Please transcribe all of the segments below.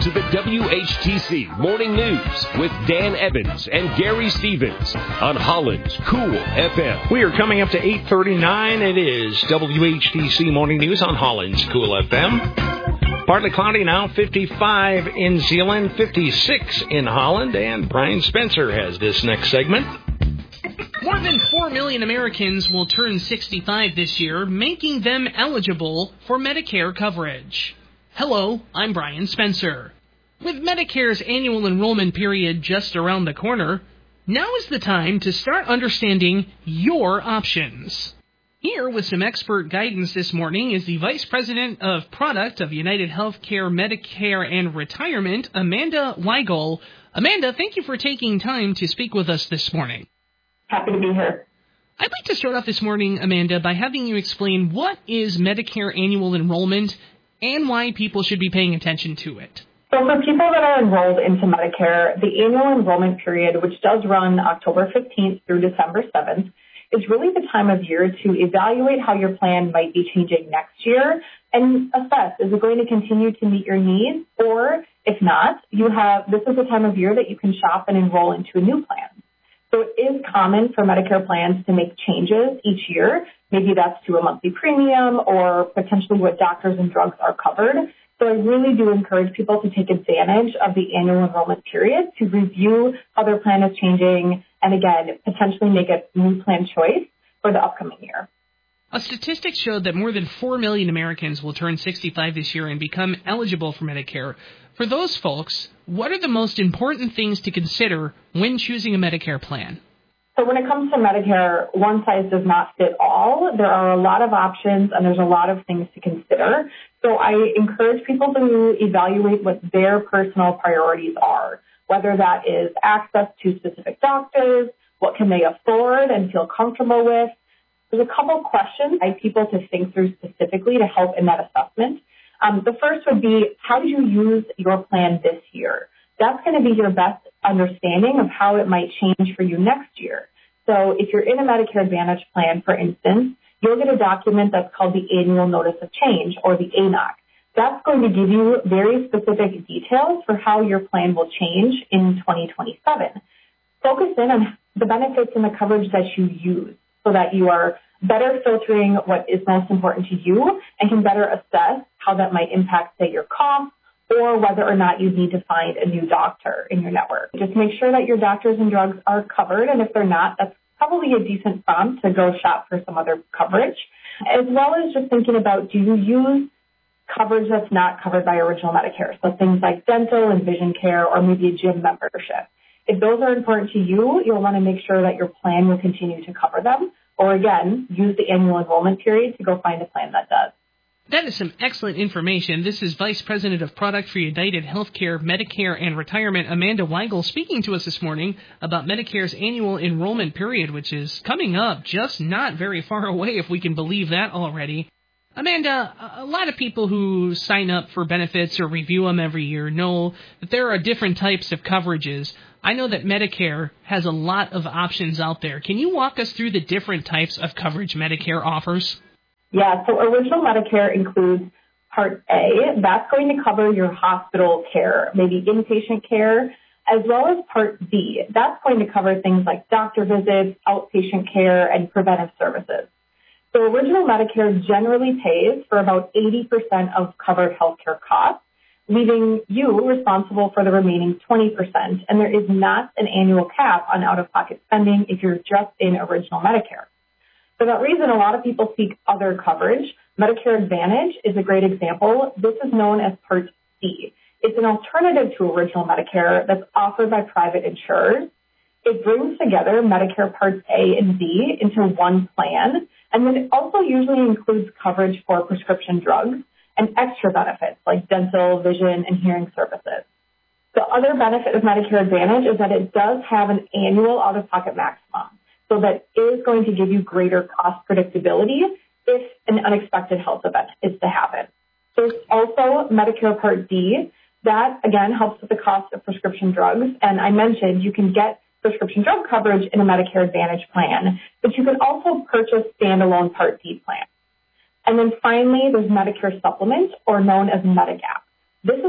to the WHTC Morning News with Dan Evans and Gary Stevens on Holland's Cool FM. We are coming up to 8:39. It is WHTC Morning News on Holland's Cool FM. Partly cloudy now, 55 in Zeeland, 56 in Holland, and Brian Spencer has this next segment. More than 4 million Americans will turn 65 this year, making them eligible for Medicare coverage. Hello, I'm Brian Spencer. With Medicare's annual enrollment period just around the corner, now is the time to start understanding your options. Here with some expert guidance this morning is the Vice President of Product of United Healthcare Medicare and Retirement, Amanda Weigel. Amanda, thank you for taking time to speak with us this morning. Happy to be here. I'd like to start off this morning, Amanda, by having you explain what is Medicare annual enrollment and why people should be paying attention to it. So for people that are enrolled into Medicare, the annual enrollment period, which does run October 15th through December 7th, is really the time of year to evaluate how your plan might be changing next year and assess, is it going to continue to meet your needs? Or if not, this is the time of year that you can shop and enroll into a new plan. So it is common for Medicare plans to make changes each year. Maybe that's to a monthly premium or potentially what doctors and drugs are covered. So I really do encourage people to take advantage of the annual enrollment period to review how their plan is changing and, again, potentially make a new plan choice for the upcoming year. A statistic showed that more than 4 million Americans will turn 65 this year and become eligible for Medicare. For those folks, what are the most important things to consider when choosing a Medicare plan? So when it comes to Medicare, one size does not fit all. There are a lot of options and there's a lot of things to consider. So I encourage people to evaluate what their personal priorities are, whether that is access to specific doctors, what can they afford and feel comfortable with. There's a couple questions I'd like people to think through specifically to help in that assessment. The first would be, how did you use your plan this year? That's going to be your best understanding of how it might change for you next year. So if you're in a Medicare Advantage plan, for instance, you'll get a document that's called the Annual Notice of Change, or the ANOC. That's going to give you very specific details for how your plan will change in 2027. Focus in on the benefits and the coverage that you use so that you are better filtering what is most important to you and can better assess how that might impact, say, your costs or whether or not you need to find a new doctor in your network. Just make sure that your doctors and drugs are covered, and if they're not, that's probably a decent prompt to go shop for some other coverage, as well as just thinking about, do you use coverage that's not covered by original Medicare? So things like dental and vision care or maybe a gym membership. If those are important to you, you'll want to make sure that your plan will continue to cover them. Or again, use the annual enrollment period to go find a plan that does. That is some excellent information. This is Vice President of Product for United Healthcare, Medicare, and Retirement, Amanda Weigel, speaking to us this morning about Medicare's annual enrollment period, which is coming up just not very far away, if we can believe that already. Amanda, a lot of people who sign up for benefits or review them every year know that there are different types of coverages. I know that Medicare has a lot of options out there. Can you walk us through the different types of coverage Medicare offers? Yeah, so original Medicare includes Part A. That's going to cover your hospital care, maybe inpatient care, as well as Part B. That's going to cover things like doctor visits, outpatient care, and preventive services. So original Medicare generally pays for about 80% of covered healthcare costs, leaving you responsible for the remaining 20%. And there is not an annual cap on out-of-pocket spending if you're just in original Medicare. For that reason, a lot of people seek other coverage. Medicare Advantage is a great example. This is known as Part C. It's an alternative to original Medicare that's offered by private insurers. It brings together Medicare Parts A and B into one plan, and then it also usually includes coverage for prescription drugs and extra benefits like dental, vision, and hearing services. The other benefit of Medicare Advantage is that it does have an annual out-of-pocket maximum, so that is going to give you greater cost predictability if an unexpected health event is to happen. There's also Medicare Part D. That, again, helps with the cost of prescription drugs, and I mentioned you can get prescription drug coverage in a Medicare Advantage plan, but you can also purchase standalone Part D plans. And then finally, there's Medicare Supplement, or known as Medigap. This is a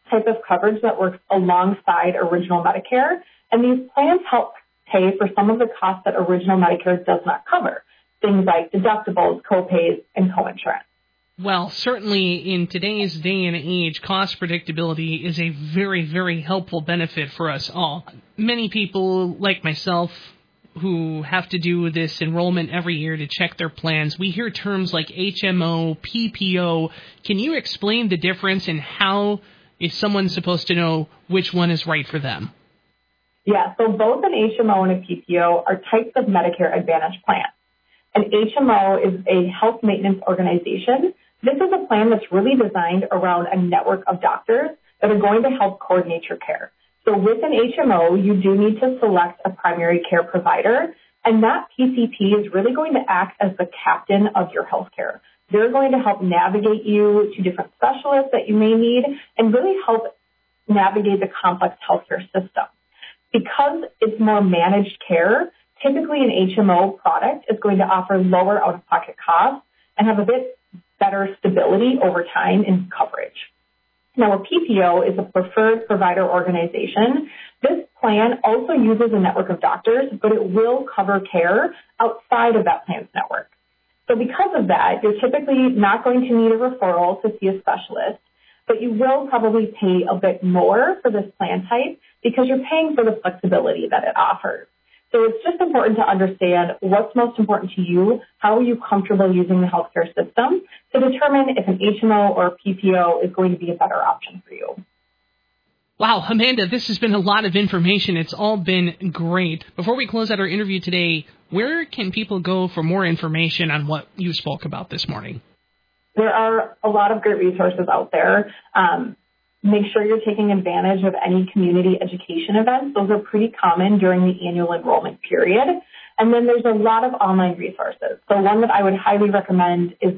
type of coverage that works alongside original Medicare, and these plans help pay for some of the costs that original Medicare does not cover, things like deductibles, copays, and coinsurance. Well, certainly in today's day and age, cost predictability is a very, very helpful benefit for us all. Many people, like myself, who have to do this enrollment every year to check their plans, we hear terms like HMO, PPO. Can you explain the difference and how is someone supposed to know which one is right for them? Yeah, so both an HMO and a PPO are types of Medicare Advantage plans. An HMO is a health maintenance organization. This is a plan that's really designed around a network of doctors that are going to help coordinate your care. So with an HMO, you do need to select a primary care provider, and that PCP is really going to act as the captain of your healthcare. They're going to help navigate you to different specialists that you may need and really help navigate the complex healthcare system. Because it's more managed care, typically an HMO product is going to offer lower out-of-pocket costs and have a bit better stability over time in coverage. Now, a PPO is a preferred provider organization. This plan also uses a network of doctors, but it will cover care outside of that plan's network. So because of that, you're typically not going to need a referral to see a specialist, but you will probably pay a bit more for this plan type because you're paying for the flexibility that it offers. So it's just important to understand what's most important to you, how are you comfortable using the healthcare system to determine if an HMO or a PPO is going to be a better option for you. Wow, Amanda, this has been a lot of information. It's all been great. Before we close out our interview today, where can people go for more information on what you spoke about this morning? There are a lot of great resources out there. Make sure you're taking advantage of any community education events. Those are pretty common during the annual enrollment period. And then there's a lot of online resources. So one that I would highly recommend is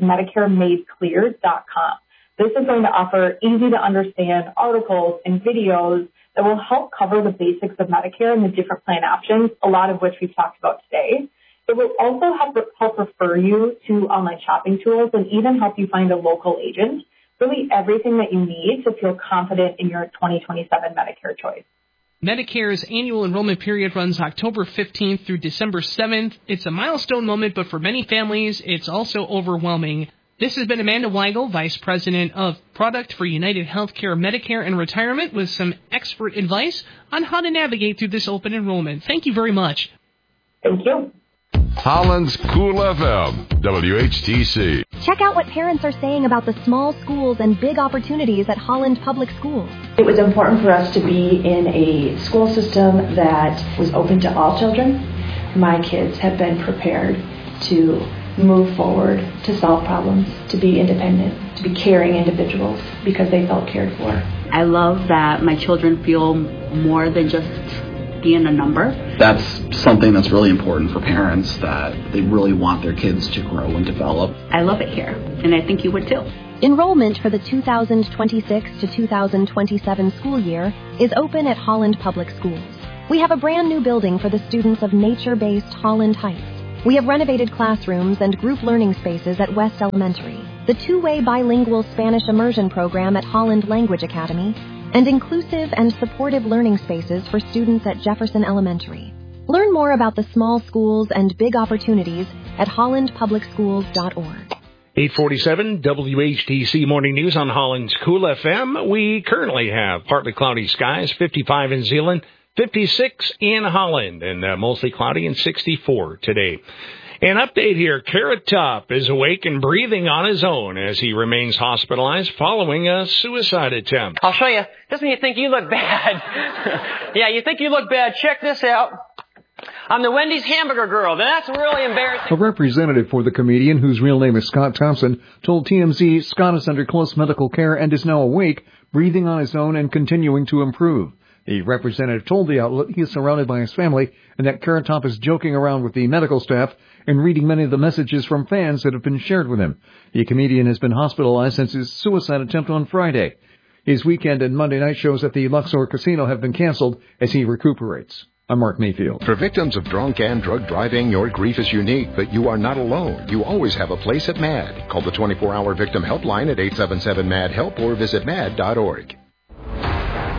MedicareMadeClear.com. This is going to offer easy-to-understand articles and videos that will help cover the basics of Medicare and the different plan options, a lot of which we've talked about today. It will also help refer you to online shopping tools and even help you find a local agent. Really everything that you need to feel confident in your 2027 Medicare choice. Medicare's annual enrollment period runs October 15th through December 7th. It's a milestone moment, but for many families, it's also overwhelming. This has been Amanda Weigel, Vice President of Product for United Healthcare Medicare and Retirement, with some expert advice on how to navigate through this open enrollment. Thank you very much. Thank you. Holland's Cool FM, WHTC. Check out what parents are saying about the small schools and big opportunities at Holland Public Schools. It was important for us to be in a school system that was open to all children. My kids have been prepared to move forward, to solve problems, to be independent, to be caring individuals because they felt cared for. I love that my children feel more than just being a number. That's something that's really important for parents, that they really want their kids to grow and develop. I love it here, and I think you would too. Enrollment for the 2026 to 2027 school year is open at Holland Public Schools. We have a brand new building for the students of nature-based Holland Heights. We have renovated classrooms and group learning spaces at West Elementary, the two-way bilingual Spanish immersion program at Holland Language Academy, and inclusive and supportive learning spaces for students at Jefferson Elementary. Learn more about the small schools and big opportunities at hollandpublicschools.org. 847 WHTC Morning News on Holland's Cool FM. We currently have partly cloudy skies, 55 in Zeeland, 56 in Holland, and mostly cloudy and 64 today. An update here, Carrot Top is awake and breathing on his own as he remains hospitalized following a suicide attempt. I'll show you. Doesn't you think you look bad? Yeah, you think you look bad. Check this out. I'm the Wendy's hamburger girl. That's really embarrassing. A representative for the comedian, whose real name is Scott Thompson, told TMZ Scott is under close medical care and is now awake, breathing on his own and continuing to improve. The representative told the outlet he is surrounded by his family and that Carrot Top is joking around with the medical staff and reading many of the messages from fans that have been shared with him. The comedian has been hospitalized since his suicide attempt on Friday. His weekend and Monday night shows at the Luxor Casino have been canceled as he recuperates. I'm Mark Mayfield. For victims of drunk and drug driving, your grief is unique, but you are not alone. You always have a place at MAD. Call the 24-hour victim helpline at 877-MAD-HELP or visit MAD.org.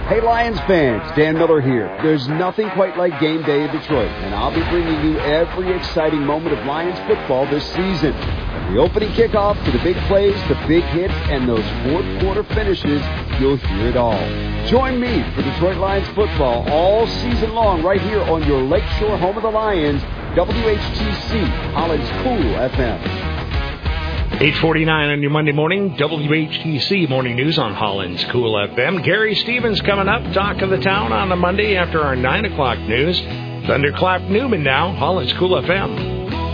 Hey Lions fans, Dan Miller here. There's nothing quite like game day in Detroit, and I'll be bringing you every exciting moment of Lions football this season. From the opening kickoff to the big plays, the big hits, and those fourth quarter finishes, you'll hear it all. Join me for Detroit Lions football all season long right here on your Lakeshore home of the Lions, WHTC, Holland's Cool FM. 8:49 on your Monday morning, WHTC Morning News on Holland's Cool FM. Gary Stevens coming up, Talk of the Town on a Monday after our 9 o'clock news. Thunderclap Newman now, Holland's Cool FM.